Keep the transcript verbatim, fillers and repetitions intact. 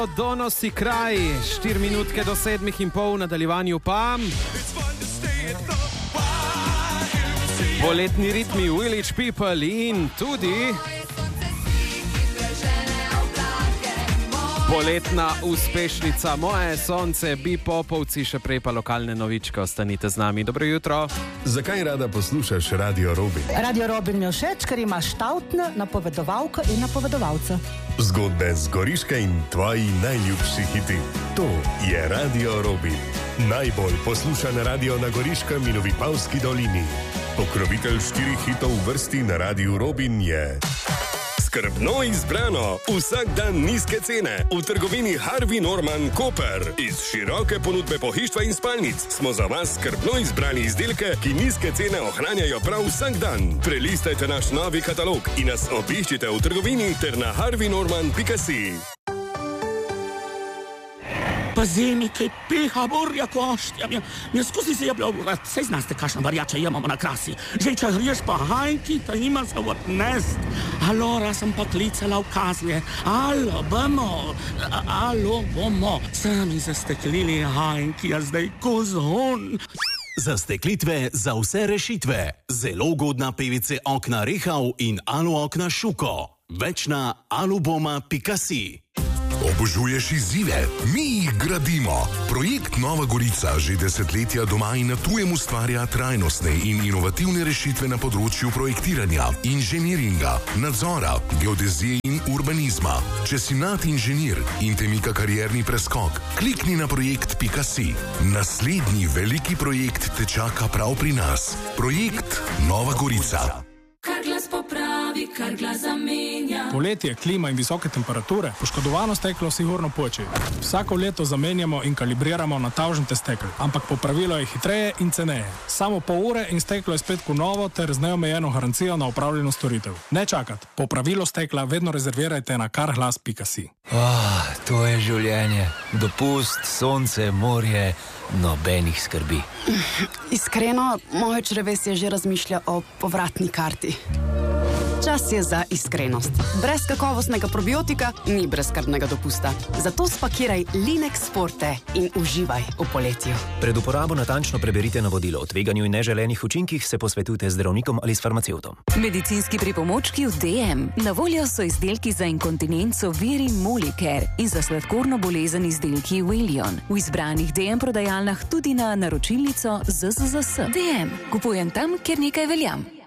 Donosi kraj, štiri minutke do sedmih in pol, nadaljevanju pa poletni ritmi Village People in tudi poletna uspešnica Moje sonce, Bipopovci, še prej pa lokalne novičke. Ostanite z nami. Dobro jutro. Zakaj rada poslušaš Radio Robin? Radio Robin mi je všeč, ker ima štautne napovedovalke in napovedovalce. Zgodbe z Goriške in tvoji najljubši hiti. To je Radio Robin. Najbolj poslušan radio na Goriškem in v Vipavski dolini. Pokrovitelj štirih hitov v vrsti na Radiu Robin je... Skrbno izbrano, vsak dan nizke cene v trgovini Harvey Norman Koper. Iz široke ponudbe pohištva in spalnic smo za vas skrbno izbrali izdelke, ki nizke cene ohranjajo prav vsak dan. Prelistajte naš novi katalog in nas obiščite v trgovini ter na harvey norman pika si. Pazi mi, kaj piha burja koštja. Mja skusi se jeblo, sej znaste kašna varjača imamo na krasi. Že če griješ pa hajnki, ta ima se odnest. Alora sem pa klicala v kazlje. Alo, bomo, alo, bomo. Sami zasteklili hajnki, a zdaj kozhon. Zasteklitve za vse rešitve. Zelo ugodna P V C okna Rehau in Alu okna Šuko. Več na aluboma pika si. Obožuješ izzive? Mi jih gradimo. Projekt Nova Gorica že desetletja doma in na tujem ustvarja trajnostne in inovativne rešitve na področju projektiranja, inženiringa, nadzora, geodezije in urbanizma. Če si nadinženir in te mika karierni preskok, klikni na projekt pika si. Naslednji veliki projekt te čaka prav pri nas. Projekt Nova Gorica. Kar glas popravi, kar glas zamenja. Poletje, klima in visoke temperature, poškodovano steklo sigurno poči. Vsako leto zamenjamo in kalibriramo natavžente stekel, ampak popravilo je hitreje in ceneje. Samo pol ure in steklo je spet kot novo ter z neomejeno garancijo na opravljeno storitev. Ne čakati, popravilo stekla vedno rezervirajte na karglas pika si. Oh, to je življenje. Dopust, sonce, morje, nobenih skrbi. Iskreno, moje črevesje že razmišlja o povratni karti. Čas je za iskrenost. Brez kakovostnega probiotika ni brezskrbnega dopusta. Zato spakiraj Linex Forte in uživaj v poletju. Pred uporabo natančno preberite navodilo. O tveganju in neželenih učinkih se posvetujte z zdravnikom ali s farmacevtom. Medicinski pripomočki v D M. Na voljo so izdelki za inkontinenco Viri Molicare in za sladkorno bolezen izdelki Willion. V izbranih D M prodajalnah tudi na naročilnico Z Z Z S. D M. Kupujem tam, kjer nekaj veljam.